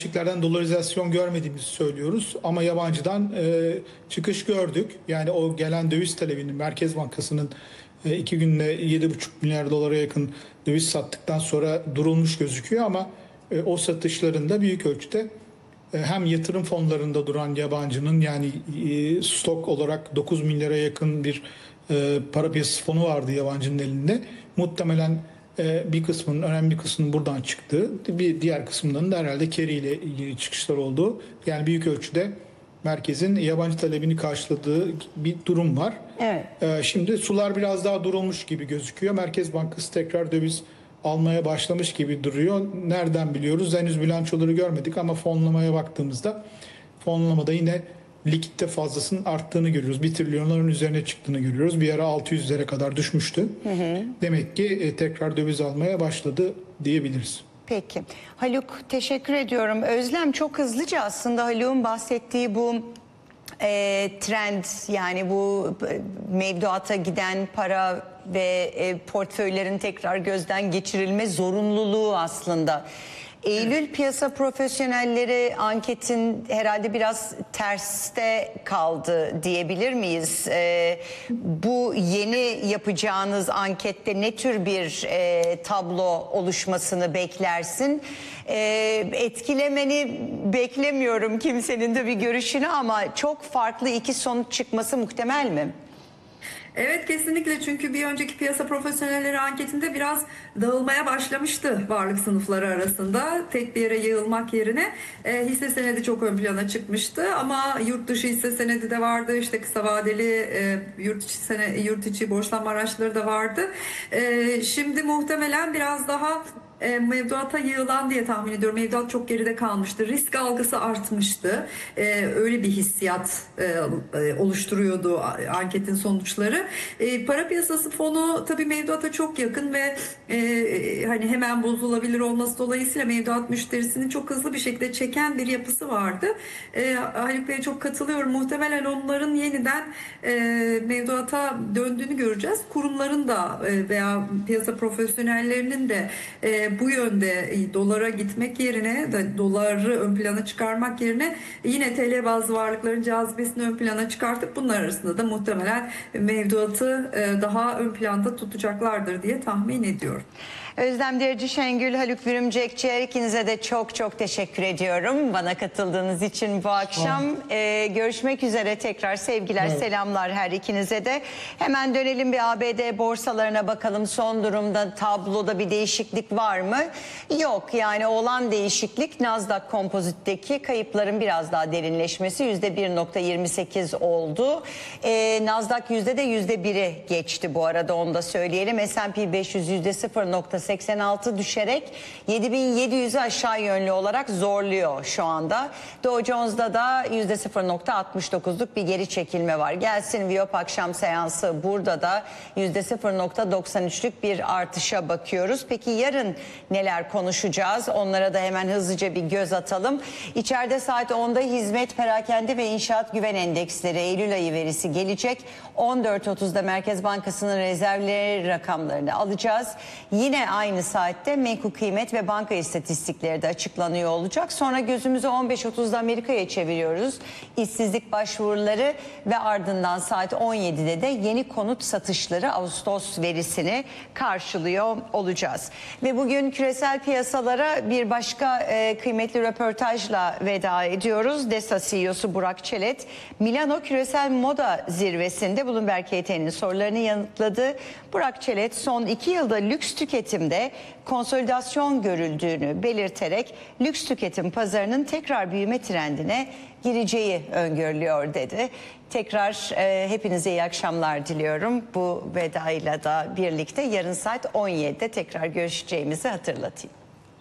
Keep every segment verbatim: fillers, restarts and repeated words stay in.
Teşviklerden dolarizasyon görmediğimizi söylüyoruz ama yabancıdan e, çıkış gördük. Yani o gelen döviz talebinin Merkez Bankası'nın e, iki günde yedi buçuk milyar dolara yakın döviz sattıktan sonra durulmuş gözüküyor ama e, o satışlarında büyük ölçüde e, hem yatırım fonlarında duran yabancının yani e, stok olarak dokuz milyara yakın bir e, para piyasası fonu vardı yabancının elinde. Muhtemelen bir kısmının, önemli bir kısmının buradan çıktığı, bir diğer kısmının da herhalde carry ile ilgili çıkışlar olduğu, yani büyük ölçüde merkezin yabancı talebini karşıladığı bir durum var. Evet. Şimdi sular biraz daha durulmuş gibi gözüküyor. Merkez Bankası tekrar döviz almaya başlamış gibi duruyor. Nereden biliyoruz? Henüz bilançoları görmedik ama fonlamaya baktığımızda fonlamada yine likitte fazlasının arttığını görüyoruz. Bir trilyonların üzerine çıktığını görüyoruz. Bir ara altı yüzlere kadar düşmüştü. Hı hı. Demek ki e, tekrar döviz almaya başladı diyebiliriz. Peki. Haluk, teşekkür ediyorum. Özlem, çok hızlıca aslında Haluk'un bahsettiği bu e, trend, yani bu mevduata giden para ve e, portföylerin tekrar gözden geçirilme zorunluluğu aslında. Eylül piyasa profesyonelleri anketin herhalde biraz terste kaldı diyebilir miyiz? Ee, bu yeni yapacağınız ankette ne tür bir e, tablo oluşmasını beklersin? Ee, etkilemeni beklemiyorum kimsenin de bir görüşünü ama çok farklı iki sonuç çıkması muhtemel mi? Evet, kesinlikle, çünkü bir önceki piyasa profesyonelleri anketinde biraz dağılmaya başlamıştı varlık sınıfları arasında. Tek bir yere yığılmak yerine e, hisse senedi çok ön plana çıkmıştı ama yurt dışı hisse senedi de vardı, işte kısa vadeli e, yurt içi sene, yurt içi borçlanma araçları da vardı. E, şimdi muhtemelen biraz daha E, mevduata yığılan diye tahmin ediyorum. Mevduat çok geride kalmıştı. Risk algısı artmıştı. E, öyle bir hissiyat e, e, oluşturuyordu anketin sonuçları. E, para piyasası fonu tabii mevduata çok yakın ve e, hani hemen bozulabilir olması dolayısıyla mevduat müşterisini çok hızlı bir şekilde çeken bir yapısı vardı. E, Haluk Bey'e çok katılıyorum. Muhtemelen onların yeniden e, mevduata döndüğünü göreceğiz. Kurumların da e, veya piyasa profesyonellerinin de e, bu yönde dolara gitmek yerine, da doları ön plana çıkarmak yerine yine T L bazlı varlıkların cazibesini ön plana çıkartıp bunlar arasında da muhtemelen mevduatı daha ön planda tutacaklardır diye tahmin ediyorum. Özlem Derici Şengül, Haluk Bürümcekçi, ikinize de çok çok teşekkür ediyorum bana katıldığınız için bu akşam. Ee, görüşmek üzere tekrar, sevgiler, evet. Selamlar her ikinize de. Hemen dönelim bir A B D borsalarına bakalım, son durumda tabloda bir değişiklik var mı? Yok, yani olan değişiklik Nasdaq Composite'deki kayıpların biraz daha derinleşmesi, yüzde bir nokta yirmi sekiz oldu. Ee, Nasdaq yüzde de yüzde biri geçti bu arada, onu da söyleyelim. S and P beş yüz yüzde sıfır nokta seksen altı düşerek yedi bin yedi yüzü aşağı yönlü olarak zorluyor şu anda. Dow Jones'da da yüzde sıfır nokta altmış dokuzluk bir geri çekilme var. Gelsin Viyop akşam seansı, burada da yüzde sıfır nokta doksan üçlük bir artışa bakıyoruz. Peki yarın neler konuşacağız? Onlara da hemen hızlıca bir göz atalım. İçeride saat onda hizmet, perakende ve inşaat güven endeksleri Eylül ayı verisi gelecek. on dört otuzda Merkez Bankası'nın rezervleri rakamlarını alacağız. Yine aynı saatte menkul kıymet ve banka istatistikleri de açıklanıyor olacak. Sonra gözümüzü on beş otuzda Amerika'ya çeviriyoruz. İşsizlik başvuruları ve ardından saat on yedide de yeni konut satışları Ağustos verisini karşılıyor olacağız. Ve bugün küresel piyasalara bir başka e, kıymetli röportajla veda ediyoruz. DESA C E O'su Burak Çelet, Milano Küresel Moda Zirvesi'nde Bloomberg K T'nin sorularını yanıtladı. Burak Çelet son iki yılda lüks tüketimde konsolidasyon görüldüğünü belirterek lüks tüketim pazarının tekrar büyüme trendine gireceği öngörülüyor dedi. Tekrar e, hepinize iyi akşamlar diliyorum. Bu vedayla da birlikte yarın saat on yedide tekrar görüşeceğimizi hatırlatayım.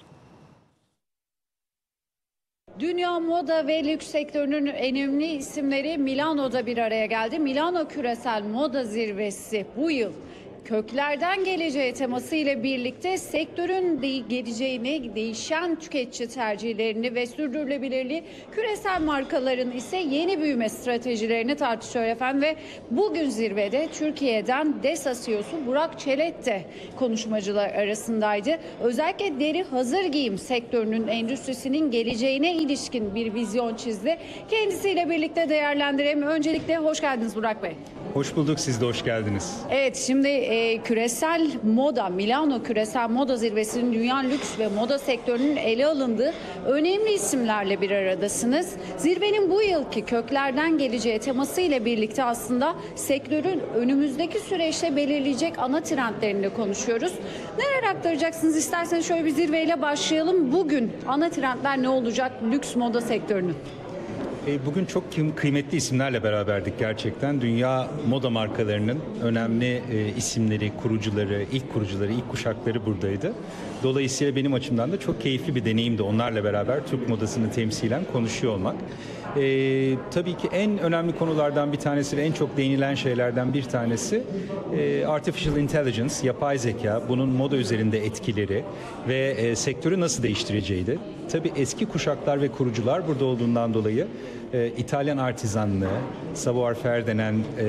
Dünya moda ve lüks sektörünün önemli isimleri Milano'da bir araya geldi. Milano Küresel Moda Zirvesi bu yıl köklerden geleceğe teması ile birlikte sektörün de geleceğini, değişen tüketici tercihlerini ve sürdürülebilirliği, küresel markaların ise yeni büyüme stratejilerini tartışıyor efendim. Ve bugün zirvede Türkiye'den DESA C E O'su Burak Çelet de konuşmacılar arasındaydı. Özellikle deri hazır giyim sektörünün, endüstrisinin geleceğine ilişkin bir vizyon çizdi. Kendisiyle birlikte değerlendirelim. Öncelikle hoş geldiniz Burak Bey. Hoş bulduk, siz de hoş geldiniz. Evet, şimdi e, küresel moda, Milano Küresel Moda Zirvesi'nin dünya lüks ve moda sektörünün ele alındığı önemli isimlerle bir aradasınız. Zirvenin bu yılki köklerden geleceğe teması ile birlikte aslında sektörün önümüzdeki süreçte belirleyecek ana trendlerini konuşuyoruz. Neler aktaracaksınız? İsterseniz şöyle bir zirveyle başlayalım. Bugün ana trendler ne olacak lüks moda sektörünün? Bugün çok kıymetli isimlerle beraberdik gerçekten. Dünya moda markalarının önemli isimleri, kurucuları, ilk kurucuları, ilk kuşakları buradaydı. Dolayısıyla benim açımdan da çok keyifli bir deneyimdi onlarla beraber Türk modasını temsilen konuşuyor olmak. Ee, tabii ki en önemli konulardan bir tanesi ve en çok değinilen şeylerden bir tanesi e, Artificial Intelligence, yapay zeka, bunun moda üzerinde etkileri ve e, sektörü nasıl değiştireceğiydi. Tabii eski kuşaklar ve kurucular burada olduğundan dolayı e, İtalyan artizanlığı, savoir-faire denen e,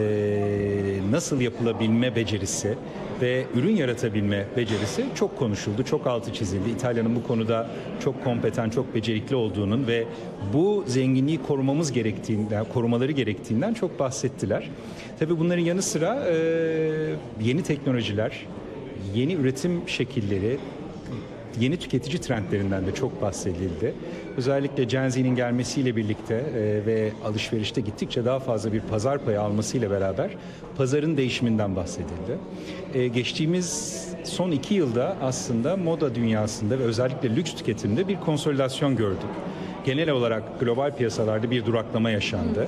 nasıl yapılabilme becerisi ve ürün yaratabilme becerisi çok konuşuldu, çok altı çizildi. İtalya'nın bu konuda çok kompeten, çok becerikli olduğunun ve bu zenginliği korumamız gerektiğinden, korumaları gerektiğinden çok bahsettiler. Tabii bunların yanı sıra e, yeni teknolojiler, yeni üretim şekilleri, yeni tüketici trendlerinden de çok bahsedildi. Özellikle Gen Z'nin gelmesiyle birlikte e, ve alışverişte gittikçe daha fazla bir pazar payı almasıyla beraber pazarın değişiminden bahsedildi. E, geçtiğimiz son iki yılda aslında moda dünyasında ve özellikle lüks tüketimde bir konsolidasyon gördük. Genel olarak global piyasalarda bir duraklama yaşandı.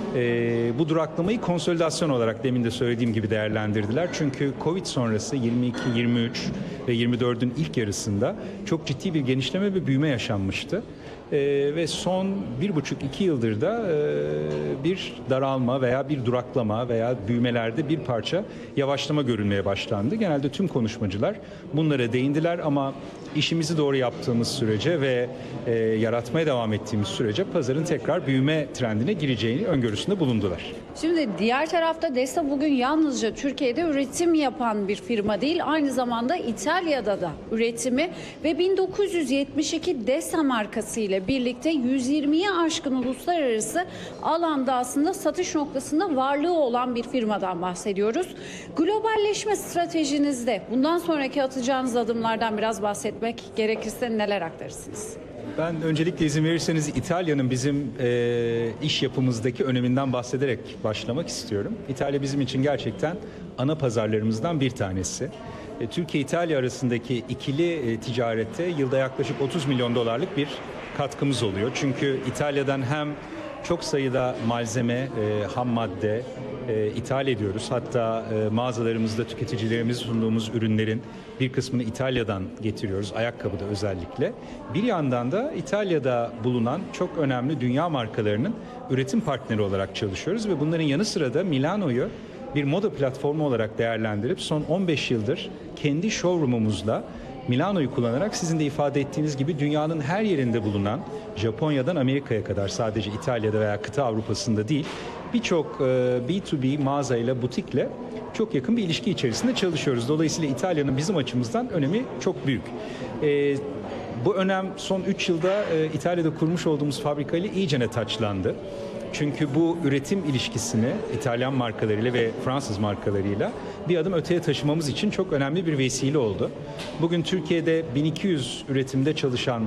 Ee, bu duraklamayı konsolidasyon olarak demin de söylediğim gibi değerlendirdiler. Çünkü Covid sonrası yirmi iki, yirmi üç ve yirmi dördün ilk yarısında çok ciddi bir genişleme ve büyüme yaşanmıştı. Ee, ve son bir buçuk iki yıldır da e, bir daralma veya bir duraklama veya büyümelerde bir parça yavaşlama görülmeye başlandı. Genelde tüm konuşmacılar bunlara değindiler ama işimizi doğru yaptığımız sürece ve e, yaratmaya devam ettiğimiz sürece pazarın tekrar büyüme trendine gireceğini öngörüsünde bulundular. Şimdi diğer tarafta DESA bugün yalnızca Türkiye'de üretim yapan bir firma değil, aynı zamanda İtalya'da da üretimi ve bin dokuz yüz yetmiş iki DESA markası ile birlikte yüz yirmiye aşkın uluslararası alanda aslında satış noktasında varlığı olan bir firmadan bahsediyoruz. Globalleşme stratejinizde bundan sonraki atacağınız adımlardan biraz bahsetmek gerekirse neler aktarırsınız? Ben öncelikle izin verirseniz İtalya'nın bizim e, iş yapımızdaki öneminden bahsederek başlamak istiyorum. İtalya bizim için gerçekten ana pazarlarımızdan bir tanesi. E, Türkiye-İtalya arasındaki ikili e, ticarette yılda yaklaşık otuz milyon dolarlık bir katkımız oluyor. Çünkü İtalya'dan hem çok sayıda malzeme, e, ham madde e, ithal ediyoruz. Hatta e, mağazalarımızda tüketicilerimize sunduğumuz ürünlerin bir kısmını İtalya'dan getiriyoruz, ayakkabıda özellikle. Bir yandan da İtalya'da bulunan çok önemli dünya markalarının üretim partneri olarak çalışıyoruz ve bunların yanı sıra da Milano'yu bir moda platformu olarak değerlendirip son on beş yıldır kendi showroom'umuzla Milano'yu kullanarak sizin de ifade ettiğiniz gibi dünyanın her yerinde bulunan, Japonya'dan Amerika'ya kadar, sadece İtalya'da veya kıta Avrupa'sında değil, birçok B iki B mağazayla, butikle çok yakın bir ilişki içerisinde çalışıyoruz. Dolayısıyla İtalya'nın bizim açımızdan önemi çok büyük. E, bu önem son üç yılda e, İtalya'da kurmuş olduğumuz fabrikayla iyicene taçlandı. Çünkü bu üretim ilişkisini İtalyan markalarıyla ve Fransız markalarıyla bir adım öteye taşımamız için çok önemli bir vesile oldu. Bugün Türkiye'de bin iki yüz üretimde çalışan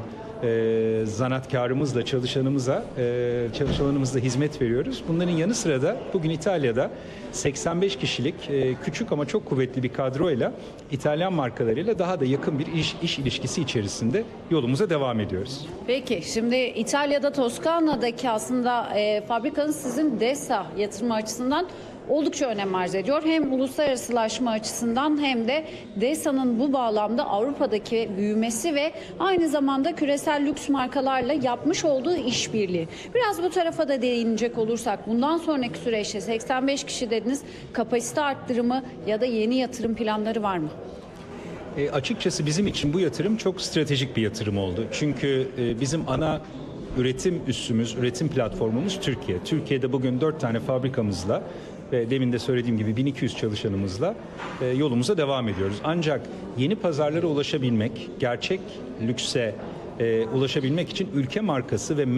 e, zanaatkarımızla, çalışanımıza, e, çalışanlarımızla hizmet veriyoruz. Bunların yanı sıra da bugün İtalya'da seksen beş kişilik e, küçük ama çok kuvvetli bir kadroyla İtalyan markalarıyla daha da yakın bir iş, iş ilişkisi içerisinde yolumuza devam ediyoruz. Peki, şimdi İtalya'da Toskana'daki aslında e, fabrikanın sizin DESA yatırımı açısından oldukça önem arz ediyor. Hem uluslararasılaşma açısından hem de DESA'nın bu bağlamda Avrupa'daki büyümesi ve aynı zamanda küresel lüks markalarla yapmış olduğu işbirliği. Biraz bu tarafa da değinecek olursak bundan sonraki süreçte seksen beş kişi dediniz, kapasite arttırımı ya da yeni yatırım planları var mı? E, açıkçası bizim için bu yatırım çok stratejik bir yatırım oldu. Çünkü e, bizim ana üretim üssümüz, üretim platformumuz Türkiye. Türkiye'de bugün dört tane fabrikamızla ve demin de söylediğim gibi bin iki yüz çalışanımızla e, yolumuza devam ediyoruz. Ancak yeni pazarlara ulaşabilmek, gerçek lükse e, ulaşabilmek için ülke markası ve